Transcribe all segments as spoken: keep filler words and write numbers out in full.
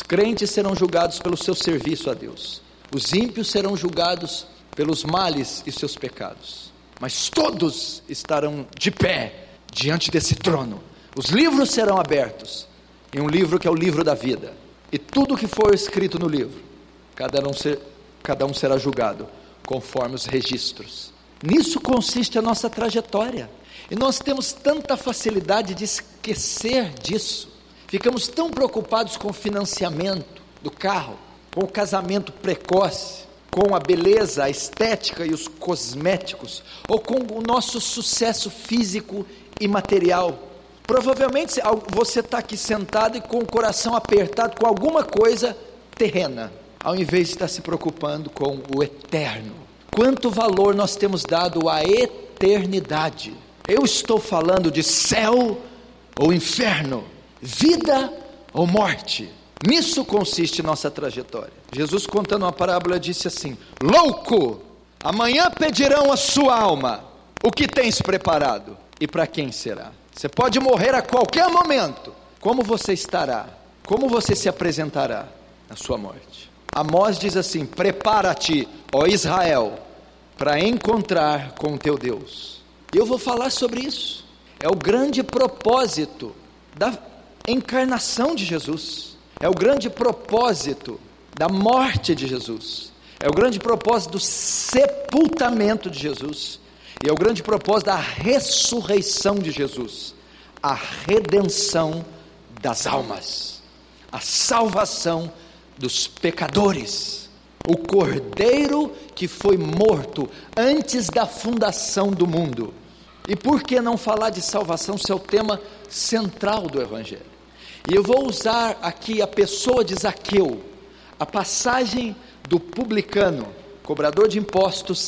crentes serão julgados pelo seu serviço a Deus. Os ímpios serão julgados pelos males e seus pecados. Mas todos estarão de pé diante desse trono. Os livros serão abertos. Em um livro que é o livro da vida. E tudo que for escrito no livro, cada um, ser, cada um será julgado conforme os registros. Nisso consiste a nossa trajetória. E nós temos tanta facilidade de esquecer disso. Ficamos tão preocupados com o financiamento do carro, com o casamento precoce, com a beleza, a estética e os cosméticos, ou com o nosso sucesso físico e material. Provavelmente você está aqui sentado e com o coração apertado com alguma coisa terrena, ao invés de estar se preocupando com o eterno. Quanto valor nós temos dado à eternidade? Eu estou falando de céu ou inferno, vida ou morte. Nisso consiste nossa trajetória. Jesus, contando uma parábola, disse assim: louco, amanhã pedirão a sua alma, o que tens preparado e para quem será? Você pode morrer a qualquer momento. Como você estará? Como você se apresentará na sua morte? Amós diz assim: prepara-te, ó Israel, para encontrar com o teu Deus. E eu vou falar sobre isso. É o grande propósito da encarnação de Jesus. É o grande propósito da morte de Jesus. É o grande propósito do sepultamento de Jesus. E é o grande propósito da ressurreição de Jesus. A redenção das almas. A salvação dos pecadores. O Cordeiro que foi morto antes da fundação do mundo. E por que não falar de salvação, se é o tema central do Evangelho? E eu vou usar aqui a pessoa de Zaqueu, a passagem do publicano, cobrador de impostos,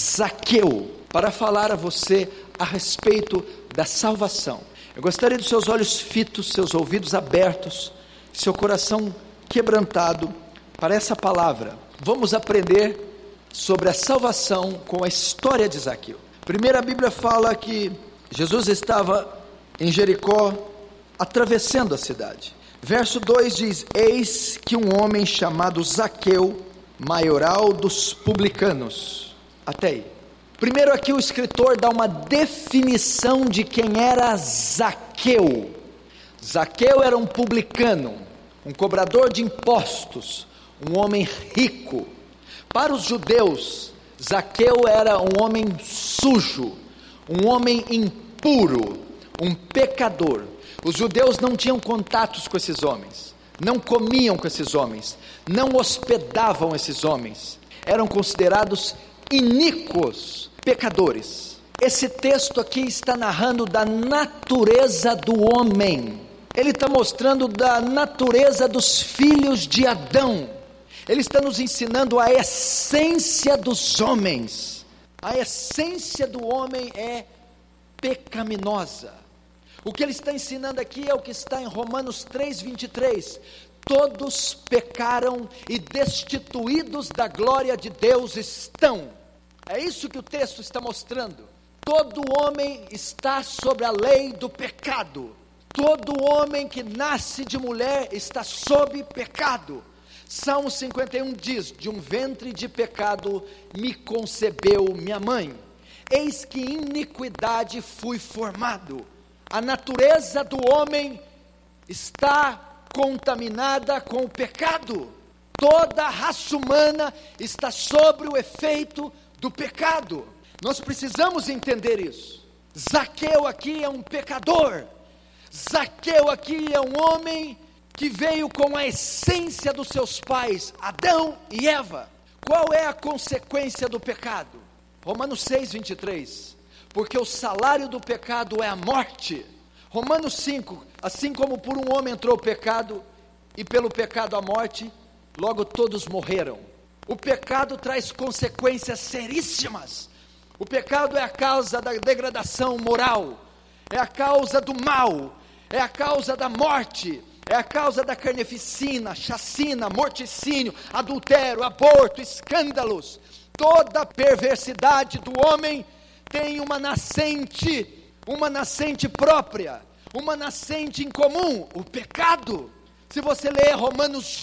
Zaqueu, para falar a você a respeito da salvação. Eu gostaria dos seus olhos fitos, seus ouvidos abertos, seu coração quebrantado para essa palavra. Vamos aprender sobre a salvação com a história de Zaqueu. Primeiro, a Bíblia fala que Jesus estava em Jericó, atravessando a cidade. Verso dois diz: eis que um homem chamado Zaqueu, maioral dos publicanos. Até aí. Primeiro aqui o escritor dá uma definição de quem era Zaqueu. Zaqueu era um publicano, um cobrador de impostos, um homem rico. Para os judeus, Zaqueu era um homem sujo, um homem impuro, um pecador. Os judeus não tinham contatos com esses homens, não comiam com esses homens, não hospedavam esses homens, eram considerados iníquos, pecadores. Esse texto aqui está narrando da natureza do homem, ele está mostrando da natureza dos filhos de Adão, ele está nos ensinando a essência dos homens. A essência do homem é pecaminosa. O que ele está ensinando aqui é o que está em Romanos três, vinte e três. Todos pecaram e destituídos da glória de Deus estão. É isso que o texto está mostrando. Todo homem está sob a lei do pecado. Todo homem que nasce de mulher está sob pecado. Salmo cinquenta e um diz: de um ventre de pecado me concebeu minha mãe. Eis que em iniquidade fui formado. A natureza do homem está contaminada com o pecado. Toda a raça humana está sob o efeito do pecado. Nós precisamos entender isso. Zaqueu aqui é um pecador. Zaqueu aqui é um homem que veio com a essência dos seus pais, Adão e Eva. Qual é a consequência do pecado? Romanos seis, vinte e três. Porque o salário do pecado é a morte. Romanos cinco, assim como por um homem entrou o pecado, e pelo pecado a morte, logo todos morreram. O pecado traz consequências seríssimas. O pecado é a causa da degradação moral, é a causa do mal, é a causa da morte, é a causa da carnificina, chacina, morticínio, adultério, aborto, escândalos. Toda perversidade do homem tem uma nascente, uma nascente própria, uma nascente em comum, o pecado. Se você ler Romanos